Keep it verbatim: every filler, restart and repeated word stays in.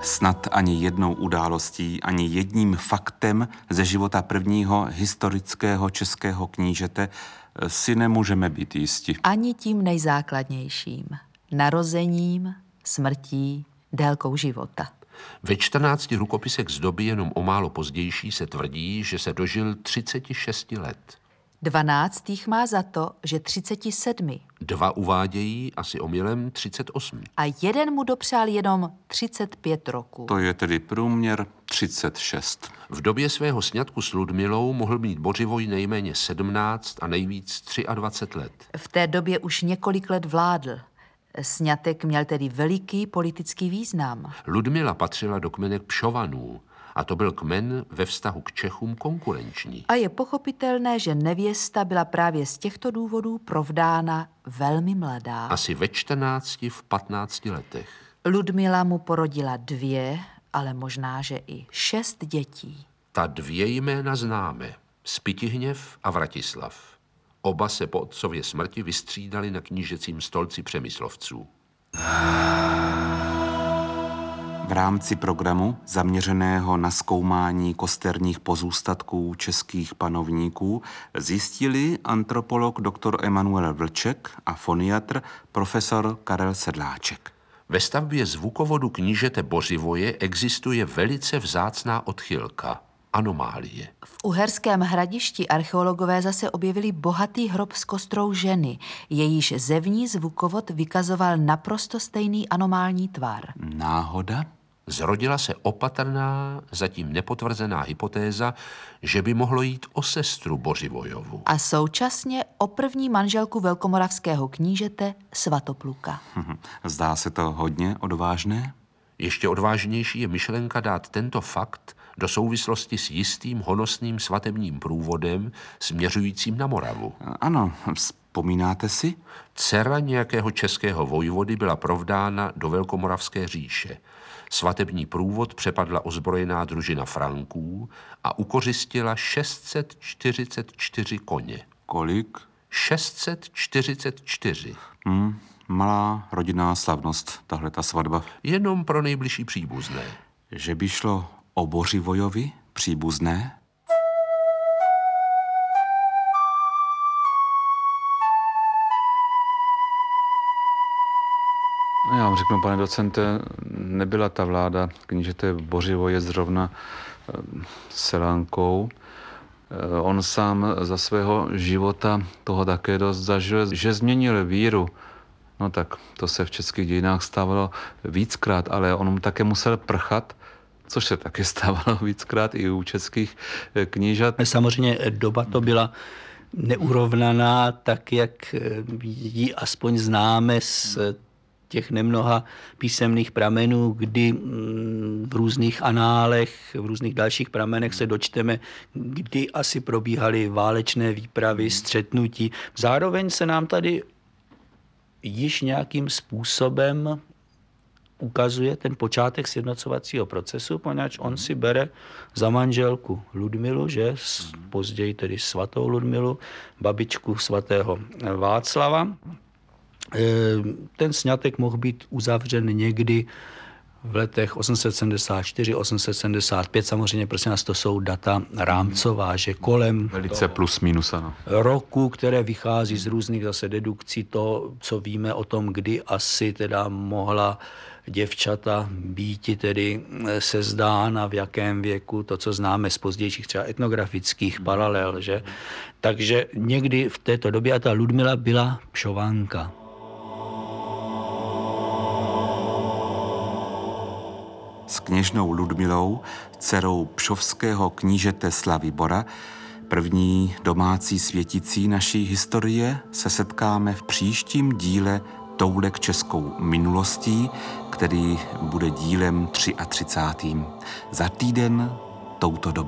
Snad ani jednou událostí, ani jedním faktem ze života prvního historického českého knížete si nemůžeme být jisti. Ani tím nejzákladnějším. Narozením, smrtí, délkou života. Ve čtrnácti rukopisech z doby jenom o málo pozdější se tvrdí, že se dožil třiceti šesti let. Dvanáct jich má za to, že třiceti sedmi. Dva uvádějí asi omylem třicet osm. A jeden mu dopřál jenom třicet pět roků. To je tedy průměr třicet šest. V době svého sňatku s Ludmilou mohl mít Bořivoj nejméně sedmnáct a nejvíc dvacet tři let. V té době už několik let vládl. Sňatek měl tedy veliký politický význam. Ludmila patřila do kmene Pšovanů a to byl kmen ve vztahu k Čechům konkurenční. A je pochopitelné, že nevěsta byla právě z těchto důvodů provdána velmi mladá. Asi ve čtrnácti, v patnácti letech. Ludmila mu porodila dvě, ale možná, že i šest dětí. Ta dvě jména známe. Spytihněv a Vratislav. Oba se po otcově smrti vystřídali na knížecím stolci Přemyslovců. V rámci programu zaměřeného na zkoumání kosterních pozůstatků českých panovníků zjistili antropolog doktor Emanuel Vlček a foniatr profesor Karel Sedláček. Ve stavbě zvukovodu knížete Bořivoje existuje velice vzácná odchylka. Anomálie. V Uherském Hradišti archeologové zase objevili bohatý hrob s kostrou ženy. Jejíž zevní zvukovod vykazoval naprosto stejný anomální tvar. Náhoda? Zrodila se opatrná, zatím nepotvrzená hypotéza, že by mohlo jít o sestru Bořivojovu. A současně o první manželku velkomoravského knížete Svatopluka. Zdá se to hodně odvážné? Ještě odvážnější je myšlenka dát tento fakt do souvislosti s jistým honosným svatebním průvodem směřujícím na Moravu. Ano, vzpomínáte si? Dcera nějakého českého vojvody byla provdána do Velkomoravské říše. Svatební průvod přepadla ozbrojená družina Franků a ukořistila šest set čtyřicet čtyři koně. Kolik? šest set čtyřicet čtyři. Hmm, malá rodinná slavnost, tahle ta svatba. Jenom pro nejbližší příbuzné. Že by šlo o Bořivojovi příbuzné? Já vám řeknu, pane docente, nebyla ta vláda knížete Bořivoje zrovna selánkou. On sám za svého života toho také dost zažil, že změnil víru. No tak to se v českých dějinách stávalo víckrát, ale on mu také musel prchat, což se taky stávalo víckrát i u českých knížat. Samozřejmě doba to byla neurovnaná, tak jak ji aspoň známe z těch nemnoha písemných pramenů, kdy v různých análech, v různých dalších pramenech se dočteme, kdy asi probíhaly válečné výpravy, střetnutí. Zároveň se nám tady již nějakým způsobem ukazuje ten počátek sjednocovacího procesu, poněvadž on si bere za manželku Ludmilu, že později tedy svatou Ludmilu, babičku svatého Václava. Ten sňatek mohl být uzavřen někdy v letech osm set sedmdesát čtyři, osm set sedmdesát pět. Samozřejmě, prosím nás, to jsou data rámcová, že kolem velice plus minus, ano. Roku, které vychází z různých zase dedukcí, to, co víme o tom, kdy asi teda mohla děvčata býti tedy sezdána, v jakém věku, to, co známe z pozdějších třeba etnografických paralel, že? Takže někdy v této době, a ta Ludmila byla Pšovanka. S kněžnou Ludmilou, dcerou pšovského knížete Slavibora, první domácí světicí naší historie, se setkáme v příštím díle Toulek českou minulostí, který bude dílem třicátým třetím Za týden touto dobou.